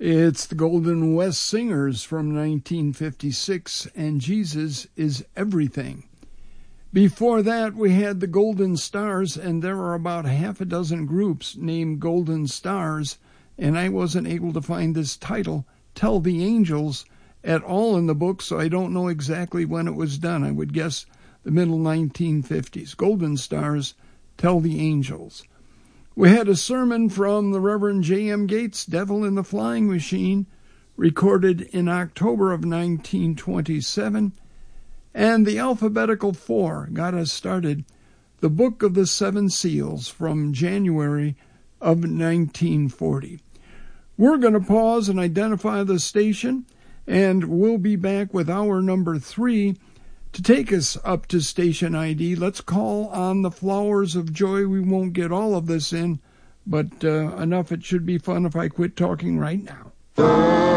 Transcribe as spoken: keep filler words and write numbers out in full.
It's the Golden West Singers from nineteen fifty-six, and Jesus is Everything. Before that, we had the Golden Stars, and there are about half a dozen groups named Golden Stars, and I wasn't able to find this title, Tell the Angels, at all in the book, so I don't know exactly when it was done. I would guess the middle nineteen fifties. Golden Stars, Tell the Angels. We had a sermon from the Reverend J M Gates, Devil in the Flying Machine, recorded in October of nineteen twenty-seven. And the Alphabetical Four got us started, the Book of the Seven Seals, from January of nineteen forty. We're going to pause and identify the station, and we'll be back with hour number three. To take us up to station I D, let's call on the Flowers of Joy. We won't get all of this in, but uh, enough. It should be fun if I quit talking right now.